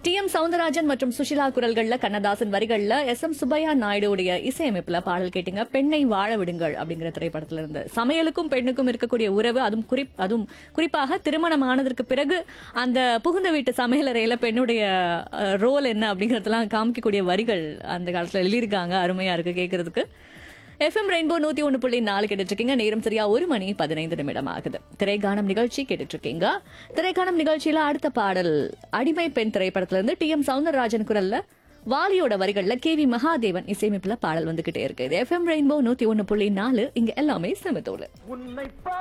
TM. Soundararajan மற்றும் சுஷிலா குரல்கள்ல கண்ணதாசன் வரிகள்ல SM. Subbaiah நாயுடுடைய இசையமைப்புல பாடல் கேட்டீங்க. பெண்ணை வாழ விடுங்கள் அப்படிங்கிற திரைப்படத்துல இருந்து. சமையலுக்கும் பெண்ணுக்கும் இருக்கக்கூடிய உறவு, அதுவும் குறிப்பாக திருமணம் ஆனதற்கு பிறகு அந்த புகுந்த வீட்டு சமையலறையில பெண்ணுடைய ரோல் என்ன அப்படிங்கறதெல்லாம் காமிக்கக்கூடிய வரிகள் அந்த காலத்துல எழுதியிருக்காங்க. அருமையா இருக்கு கேட்கறதுக்கு. எஃப்எம் ரெயின்போ 101.4 கேட்டுட்டு இருக்கீங்க. நேரம் சரியா 1:15 ஆகுது. திரைக்கானம் நிகழ்ச்சி கேட்டுட்டு இருக்கீங்க. திரைக்கானம் நிகழ்ச்சியில அடுத்த பாடல் அடிமை பெண் திரைப்படத்துல இருந்து டி.எம். சௌந்தரராஜன் குரல்ல வாலியோட வரிகள்ல கே.வி. மகாதேவன் இசையமைப்புல பாடல் வந்துகிட்டே இருக்கு. எஃப்எம் ரெயின்போ 101.4 இங்க எல்லாமே சமத்தோடு.